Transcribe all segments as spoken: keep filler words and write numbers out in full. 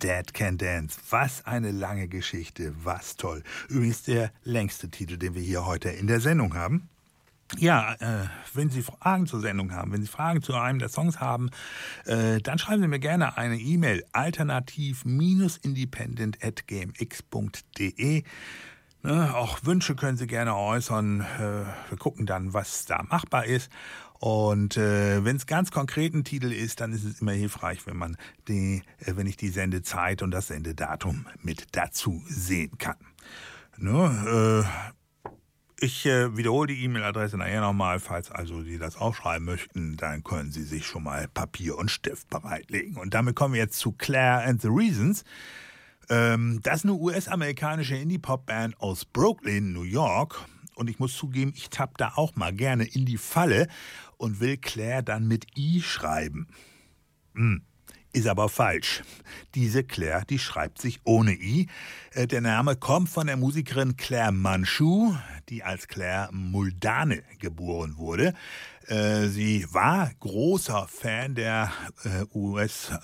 Dad Can Dance. Was eine lange Geschichte, was toll. Übrigens der längste Titel, den wir hier heute in der Sendung haben. Ja, äh, wenn Sie Fragen zur Sendung haben, wenn Sie Fragen zu einem der Songs haben, äh, dann schreiben Sie mir gerne eine E-Mail alternativ-independent at gmx punkt de. Ne, auch Wünsche können Sie gerne äußern. Äh, wir gucken dann, was da machbar ist. Und äh, wenn es ganz konkret ein Titel ist, dann ist es immer hilfreich, wenn man die, äh, wenn ich die Sendezeit und das Sendedatum mit dazu sehen kann. Ne, äh, Ich äh, wiederhole die E-Mail-Adresse nachher nochmal. Falls also Sie das aufschreiben möchten, dann können Sie sich schon mal Papier und Stift bereitlegen. Und damit kommen wir jetzt zu Claire and the Reasons. Ähm, das ist eine U S-amerikanische Indie-Pop-Band aus Brooklyn, New York. Und ich muss zugeben, ich tapp da auch mal gerne in die Falle und will Claire dann mit I schreiben. Hm. Ist aber falsch. Diese Claire, die schreibt sich ohne I. Äh, der Name kommt von der Musikerin Claire Manchou, die als Claire Muldane geboren wurde. Äh, sie war großer Fan der äh, U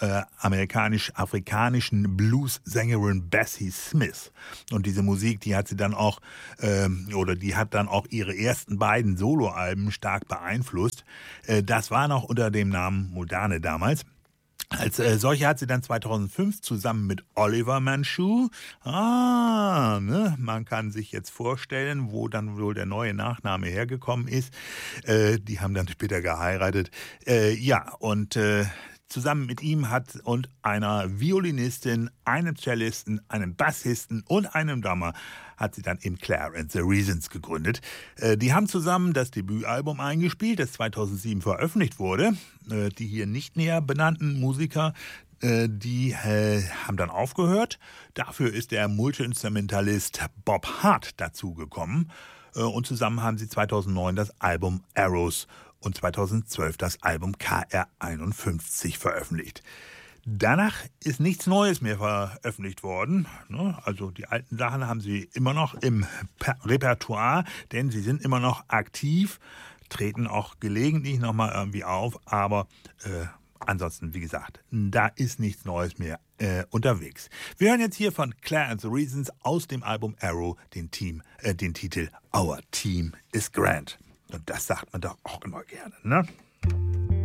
S-amerikanisch-afrikanischen Blues-Sängerin Bessie Smith. Und diese Musik, die hat sie dann auch, äh, oder die hat dann auch ihre ersten beiden Soloalben stark beeinflusst. Äh, das war noch unter dem Namen Muldane damals. Als äh, solche hat sie dann zweitausendfünf zusammen mit Oliver Manchou, ah, ne, man kann sich jetzt vorstellen, wo dann wohl der neue Nachname hergekommen ist. Äh, die haben dann später geheiratet. Äh, ja, und äh, zusammen mit ihm hat und einer Violinistin, einem Cellisten, einem Bassisten und einem Drummer hat sie dann eben Claire and the Reasons gegründet. Äh, die haben zusammen das Debütalbum eingespielt, das zweitausendsieben veröffentlicht wurde. Äh, die hier nicht näher benannten Musiker, äh, die äh, haben dann aufgehört. Dafür ist der Multi-Instrumentalist Bob Hart dazugekommen. Äh, und zusammen haben sie zweitausendneun das Album Arrows und zweitausendzwölf das Album K R einundfünfzig veröffentlicht. Danach ist nichts Neues mehr veröffentlicht worden. Also die alten Sachen haben sie immer noch im Repertoire, denn sie sind immer noch aktiv, treten auch gelegentlich nochmal irgendwie auf, aber äh, ansonsten, wie gesagt, da ist nichts Neues mehr äh, unterwegs. Wir hören jetzt hier von Claire and the Reasons aus dem Album Arrow den, Team, äh, den Titel Our Team is Grand. Und das sagt man doch auch immer gerne, ne?